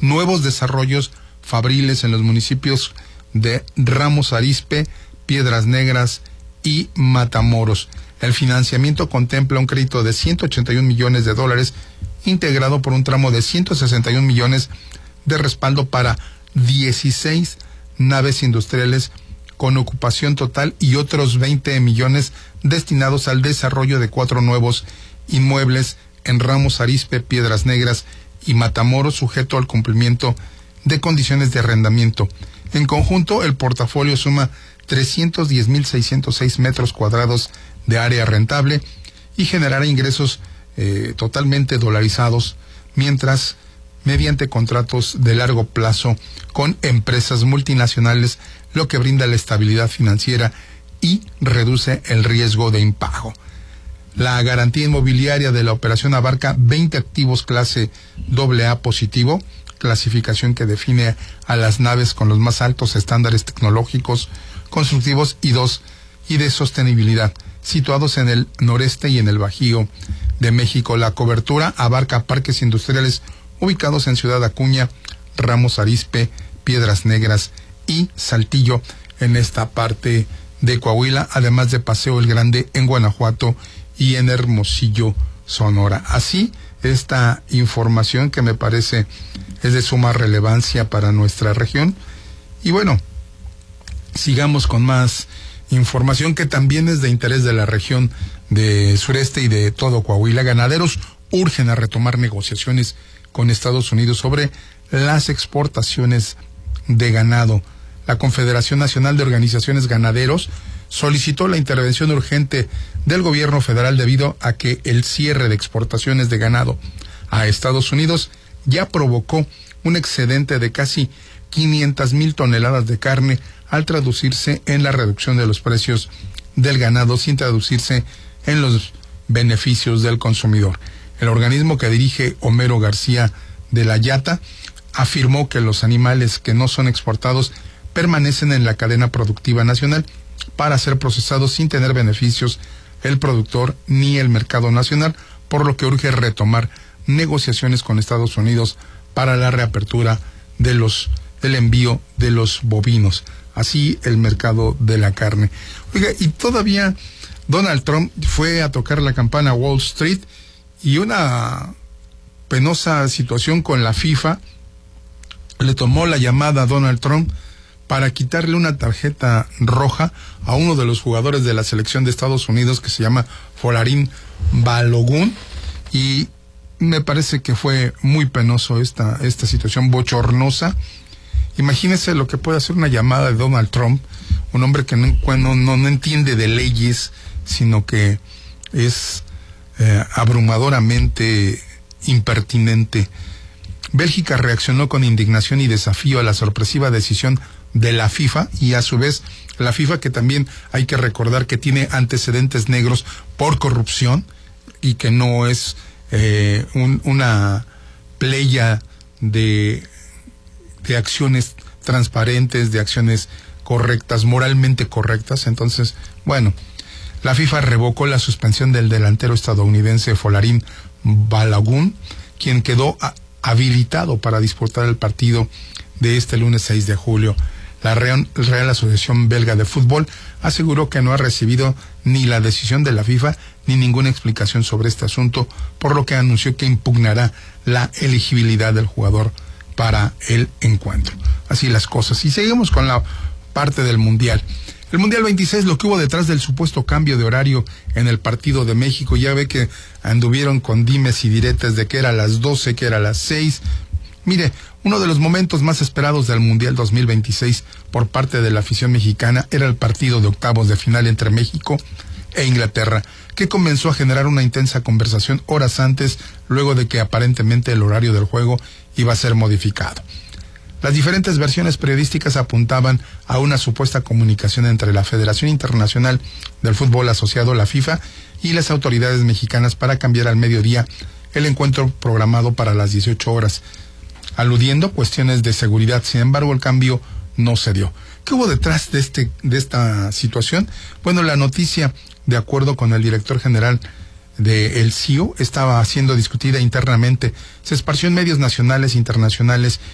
nuevos desarrollos fabriles en los municipios de Ramos Arizpe, Piedras Negras y Matamoros. El financiamiento contempla un crédito de $181 millones, integrado por un tramo de 161 millones de respaldo para 16 naves industriales con ocupación total y otros 20 millones destinados al desarrollo de 4 nuevos inmuebles en Ramos Arizpe, Piedras Negras y Matamoros, sujeto al cumplimiento de condiciones de arrendamiento. En conjunto, el portafolio suma 310.606 metros cuadrados de área rentable y generará ingresos totalmente dolarizados, mientras mediante contratos de largo plazo con empresas multinacionales, lo que brinda la estabilidad financiera y reduce el riesgo de impago. La garantía inmobiliaria de la operación abarca 20 activos clase AA positivo, clasificación que define a las naves con los más altos estándares tecnológicos, constructivos y de sostenibilidad, situados en el noreste y en el Bajío de México. La cobertura abarca parques industriales ubicados en Ciudad Acuña, Ramos Arizpe, Piedras Negras y Saltillo en esta parte de Coahuila, además de Paseo el Grande en Guanajuato y en Hermosillo, Sonora. Así, esta información que me parece es de suma relevancia para nuestra región. Y bueno, sigamos con más información que también es de interés de la región de sureste y de todo Coahuila. Ganaderos urgen a retomar negociaciones con Estados Unidos sobre las exportaciones de ganado. La Confederación Nacional de Organizaciones Ganaderos solicitó la intervención urgente del gobierno federal debido a que el cierre de exportaciones de ganado a Estados Unidos ya provocó un excedente de casi 500,000 toneladas de carne, al traducirse en la reducción de los precios del ganado sin traducirse en los beneficios del consumidor. El organismo que dirige Homero García de la Yata afirmó que los animales que no son exportados permanecen en la cadena productiva nacional para ser procesados sin tener beneficios el productor ni el mercado nacional, por lo que urge retomar negociaciones con Estados Unidos para la reapertura del envío de los bovinos, así el mercado de la carne. Oiga, y todavía Donald Trump fue a tocar la campana a Wall Street, y una penosa situación con la FIFA le tomó la llamada a Donald Trump para quitarle una tarjeta roja a uno de los jugadores de la selección de Estados Unidos que se llama Folarin Balogun, y me parece que fue muy penoso esta situación bochornosa. Imagínese lo que puede hacer una llamada de Donald Trump, un hombre que no entiende de leyes, sino que es abrumadoramente impertinente. Bélgica reaccionó con indignación y desafío a la sorpresiva decisión de la FIFA, y a su vez la FIFA, que también hay que recordar que tiene antecedentes negros por corrupción y que no es una playa de acciones transparentes, de acciones correctas, moralmente correctas. Entonces, bueno, la FIFA revocó la suspensión del delantero estadounidense Folarin Balogun, quien quedó habilitado para disputar el partido de este lunes 6 de julio. La Real Asociación Belga de Fútbol aseguró que no ha recibido ni la decisión de la FIFA ni ninguna explicación sobre este asunto, por lo que anunció que impugnará la elegibilidad del jugador para el encuentro. Así las cosas. Y seguimos con la parte del Mundial. El Mundial 26, lo que hubo detrás del supuesto cambio de horario en el partido de México, ya ve que anduvieron con dimes y diretes de que era a las 12, que era a las 6. Mire, uno de los momentos más esperados del Mundial 2026 por parte de la afición mexicana era el partido de octavos de final entre México e Inglaterra, que comenzó a generar una intensa conversación horas antes, luego de que aparentemente el horario del juego iba a ser modificado. Las diferentes versiones periodísticas apuntaban a una supuesta comunicación entre la Federación Internacional del Fútbol Asociado, la FIFA, y las autoridades mexicanas para cambiar al mediodía el encuentro programado para las 18 horas, aludiendo cuestiones de seguridad. Sin embargo, el cambio no se dio. ¿Qué hubo detrás de esta situación? Bueno, la noticia, de acuerdo con el director general del CIO, estaba siendo discutida internamente. Se esparció en medios nacionales e internacionales